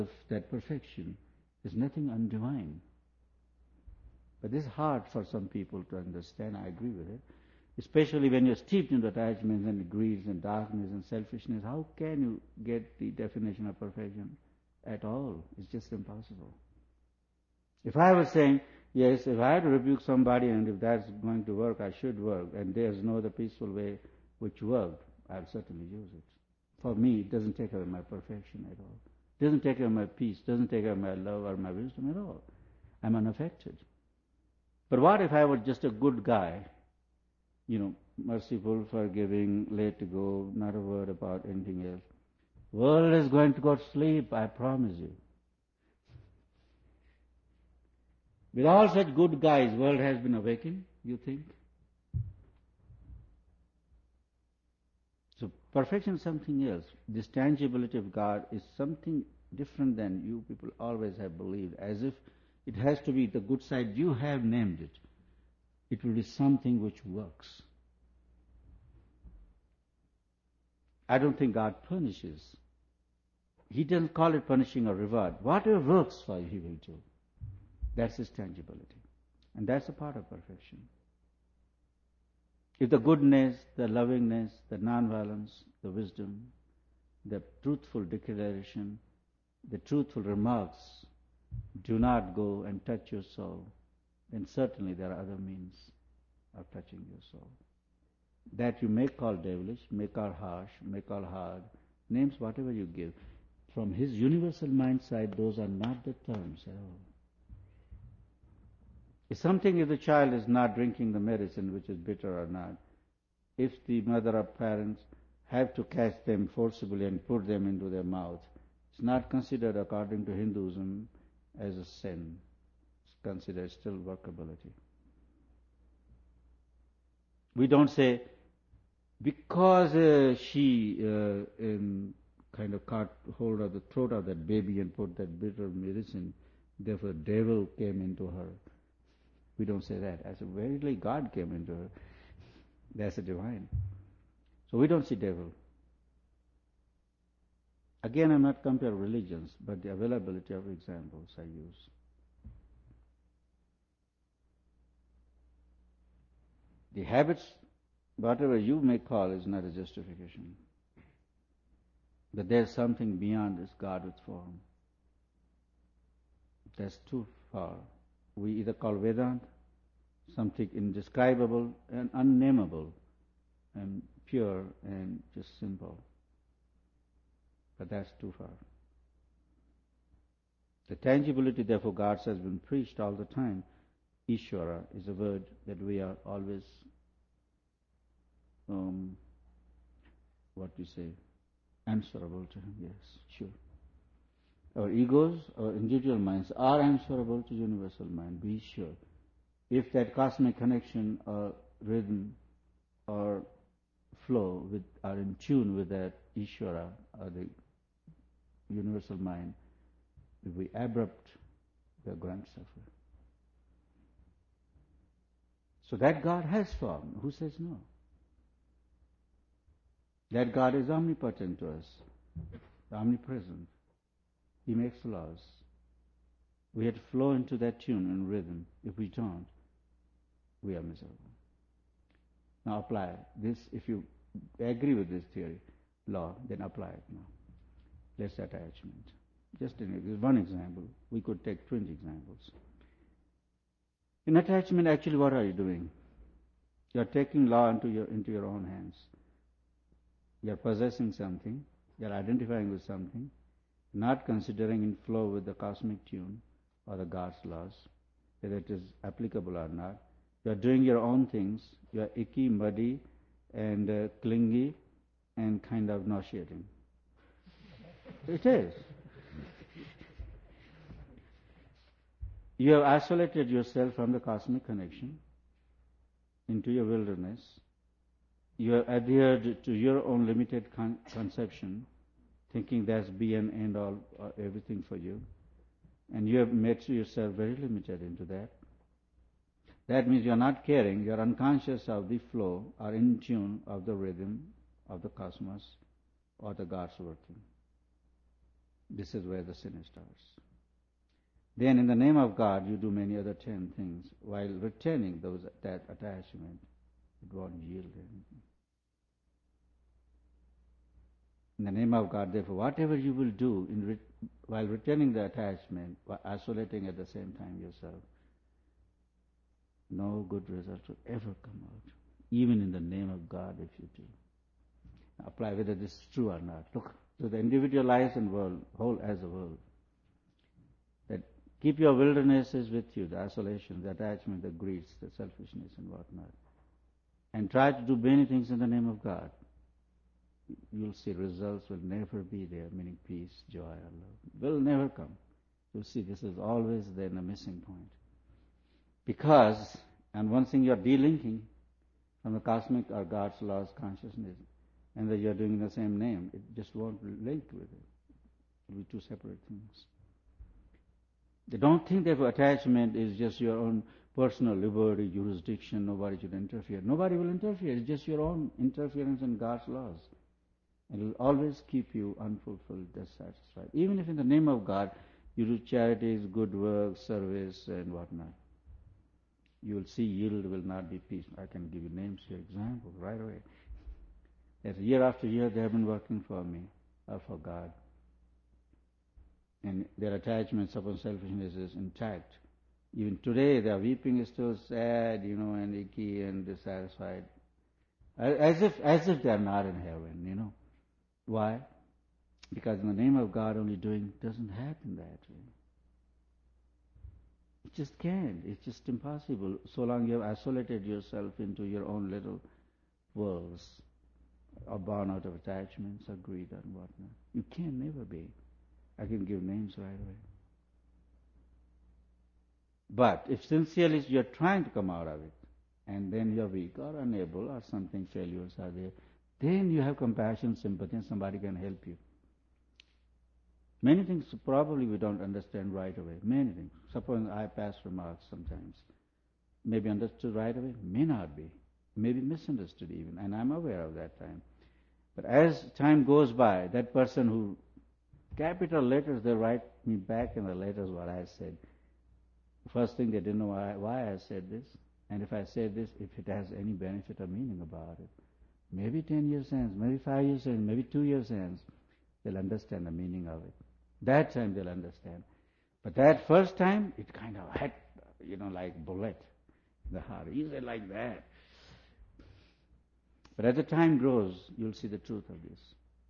that perfection. There's nothing undivine. But this is hard for some people to understand. I agree with it. Especially when you're steeped in attachments and greeds and darkness and selfishness. How can you get the definition of perfection at all? It's just impossible. If I was saying, yes, if I had to rebuke somebody and if that's going to work, I should work, and there's no other peaceful way which worked, I'll certainly use it. For me, it doesn't take away my perfection at all. It doesn't take away my peace, doesn't take away my love or my wisdom at all. I'm unaffected. But what if I were just a good guy, merciful, forgiving, let to go, not a word about anything else? World is going to go to sleep, I promise you. With all such good guys, world has been awakened, you think? So perfection is something else. This tangibility of God is something different than you people always have believed, as if it has to be the good side. You have named it. It will be something which works. I don't think God punishes. He doesn't call it punishing or reward. Whatever works for you, He will do. That's His tangibility. And that's a part of perfection. If the goodness, the lovingness, the non-violence, the wisdom, the truthful declaration, the truthful remarks do not go and touch your soul, then certainly there are other means of touching your soul. That you may call devilish, may call harsh, may call hard, names whatever you give. From His universal mind side, those are not the terms at all. It's something if the child is not drinking the medicine, which is bitter or not, if the mother or parents have to catch them forcibly and put them into their mouth, it's not considered according to Hinduism as a sin. It's considered still workability. We don't say, because she kind of caught hold of the throat of that baby and put that bitter medicine, therefore the devil came into her. We don't say that. I said, verily God came into her. That's a divine. So we don't see devil. Again, I'm not comparing religions, but the availability of examples I use. The habits, whatever you may call, is not a justification. But there's something beyond this God with form. That's too far. We either call Vedanta something indescribable and unnameable and pure and just simple. But that's too far. The tangibility, therefore, God has been preached all the time. Ishvara is a word that we are always, answerable to Him. Yes, sure. Our egos, our individual minds are answerable to universal mind, be sure. If that cosmic connection or rhythm or flow are in tune with that Ishvara or the universal mind, if we abrupt, we are going to suffer. So that God has form. Who says no? That God is omnipotent to us, omnipresent. He makes laws. We have to flow into that tune and rhythm. If we don't, we are miserable. Now apply this. If you agree with this theory, law, then apply it now. Less attachment. Just one example. We could take 20 examples. In attachment, actually, what are you doing? You are taking law into your own hands. You are possessing something. You are identifying with something, not considering in flow with the cosmic tune or the God's laws, whether it is applicable or not. You are doing your own things. You are icky, muddy, and clingy, and kind of nauseating. It is. You have isolated yourself from the cosmic connection into your wilderness. You have adhered to your own limited conception, thinking that's be and end all, everything for you. And you have made yourself very limited into that. That means you are not caring, you are unconscious of the flow or in tune of the rhythm of the cosmos or the God's working. This is where the sin starts. Then in the name of God, you do many other 10 things while retaining that attachment. It won't yield anything. In the name of God, therefore, whatever you will do while retaining the attachment, while isolating at the same time yourself, no good result will ever come out, even in the name of God if you do. Apply whether this is true or not. Look to the individualized and world, whole as a world. That keep your wildernesses with you, the isolation, the attachment, the greed, the selfishness and whatnot. And try to do many things in the name of God. You'll see results will never be there, meaning peace, joy, or love. Will never come. You'll see this is always then a missing point. Because, and one thing you're delinking from the cosmic or God's laws consciousness, and that you're doing the same name, it just won't link with it. It will be two separate things. They don't think that attachment is just your own personal liberty, jurisdiction, nobody should interfere. Nobody will interfere. It's just your own interference in God's laws. And it will always keep you unfulfilled, dissatisfied. Even if in the name of God you do charities, good work, service, and whatnot, you will see yield will not be peace. I can give you names here, examples right away. That year after year they have been working for me or for God. And their attachments upon selfishness is intact. Even today their weeping is still sad, and icky and dissatisfied. As if they are not in heaven, Why? Because in the name of God only doing doesn't happen that way. It just can't. It's just impossible so long you have isolated yourself into your own little worlds or born out of attachments or greed and whatnot. You can never be. I can give names right away. But if sincerely you're trying to come out of it, and then you're weak or unable or something, failures are there, then you have compassion, sympathy, and somebody can help you. Many things probably we don't understand right away. Many things. Suppose I pass remarks sometimes. Maybe understood right away, may not be. Maybe misunderstood even, and I'm aware of that time. But as time goes by, that person who capital letters, they write me back in the letters what I said. First thing, they didn't know why I said this. And if I said this, if it has any benefit or meaning about it. Maybe 10 years hence, maybe 5 years hence, maybe 2 years hence, they'll understand the meaning of it. That time they'll understand. But that first time, it kind of hit, like bullet in the heart. Is it like that? But as the time grows, you'll see the truth of this.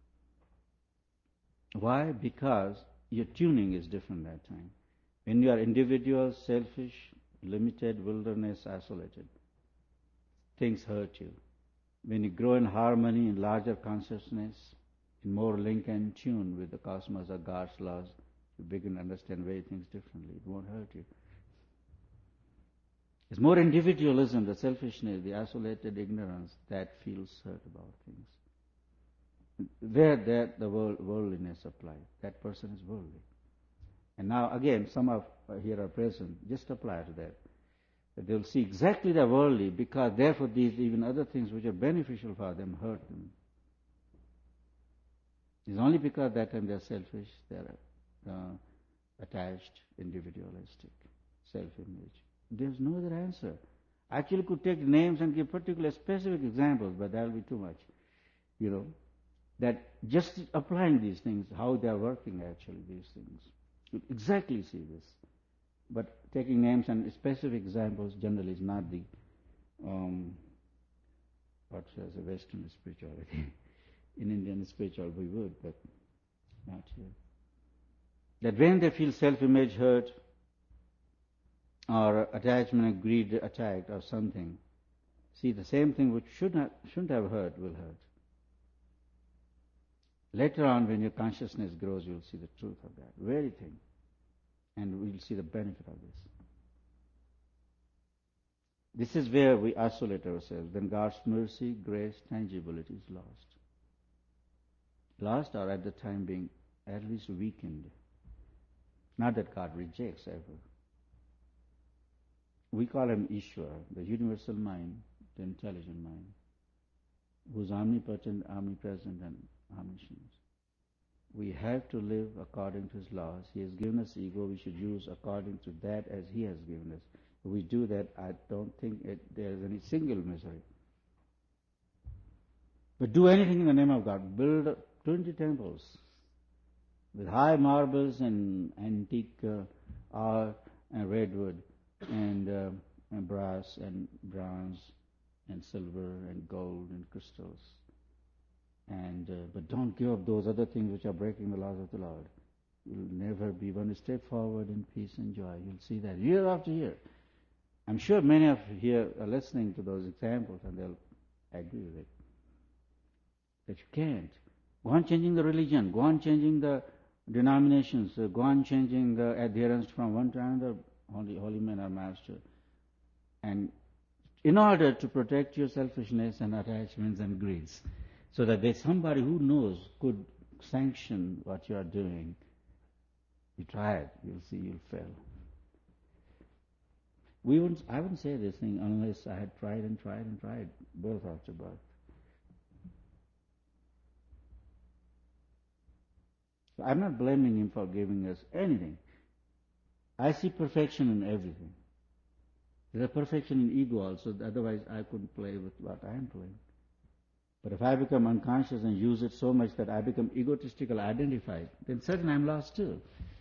Why? Because your tuning is different that time. When you are individual, selfish, limited, wilderness, isolated, things hurt you. When you grow in harmony, in larger consciousness, in more link and tune with the cosmos or God's laws, you begin to understand very things differently. It won't hurt you. It's more individualism, the selfishness, the isolated ignorance that feels hurt about things. Where the worldliness applies, that person is worldly. And now again, some of here are present, just apply to that. They'll see exactly the worldly, because therefore these even other things which are beneficial for them hurt them. It's only because that time they're selfish, they're attached, individualistic, self-image. There's no other answer. I actually could take names and give particular specific examples, but that will be too much. That just applying these things, how they are working actually, these things. You exactly see this. But taking names and specific examples generally is not the, what says a Western spirituality. In Indian spiritual we would, but not here. That when they feel self-image hurt, or attachment and greed attacked or something, see the same thing which shouldn't have hurt will hurt. Later on when your consciousness grows, you'll see the truth of that very thing. And we'll see the benefit of this. This is where we isolate ourselves. Then God's mercy, grace, tangibility is lost. Lost or at the time being at least weakened. Not that God rejects ever. We call him Ishvara, the universal mind, the intelligent mind, who's omnipotent, omnipresent, and omniscient. We have to live according to His laws. He has given us ego. We should use according to that as He has given us. If we do that, I don't think there is any single misery. But do anything in the name of God. Build 20 temples with high marbles and antique art and redwood and brass and bronze and silver and gold and crystals. But don't give up those other things which are breaking the laws of the Lord. You'll never be one to step forward in peace and joy. You'll see that year after year. I'm sure many of you here are listening to those examples and they'll agree with it. That you can't. Go on changing the religion. Go on changing the denominations. Go on changing the adherence from one to another. Holy men are master. And in order to protect your selfishness and attachments and greeds, so that there's somebody who knows could sanction what you are doing, you try it. You'll see you'll fail. I wouldn't say this thing unless I had tried and tried and tried, birth after birth. So I'm not blaming Him for giving us anything. I see perfection in everything. There's a perfection in ego also, otherwise I couldn't play with what I am playing. But if I become unconscious and use it so much that I become egotistical, identified, then certainly I'm lost too.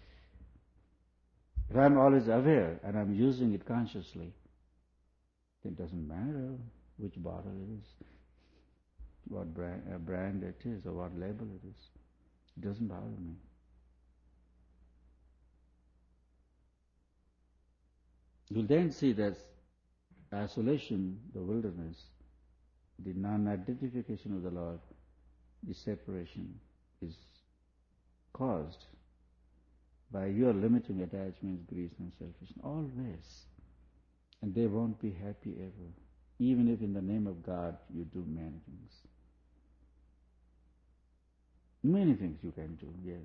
If I'm always aware and I'm using it consciously, it doesn't matter which bottle it is, what brand it is, or what label it is. It doesn't bother me. You'll then see that isolation, the wilderness, the non-identification of the Lord, the separation is caused by your limiting attachments, greed and selfishness, always. And they won't be happy ever, even if in the name of God you do many things. Many things you can do, yes.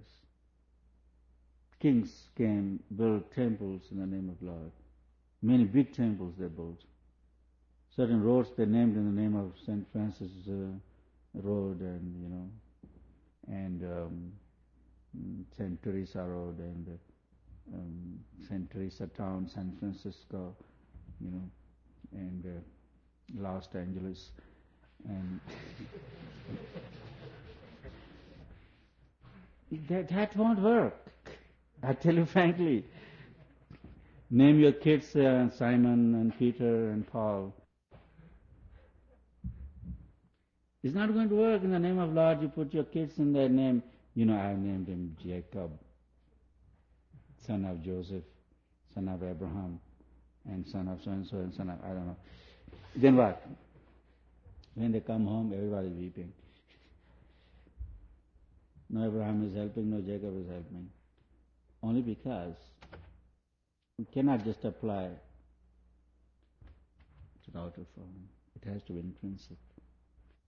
Kings can build temples in the name of Lord. Many big temples they built. Certain roads they named in the name of St. Francis Road and St. Teresa Road and St. Teresa Town, San Francisco, and Los Angeles. And that won't work. I tell you frankly. Name your kids Simon and Peter and Paul. It's not going to work in the name of Lord. You put your kids in their name. I named him Jacob, son of Joseph, son of Abraham, and son of so-and-so, and son of, I don't know. Then what? When they come home, everybody is weeping. No Abraham is helping, no Jacob is helping. Only because we cannot just apply to the outer form. It has to be intrinsic.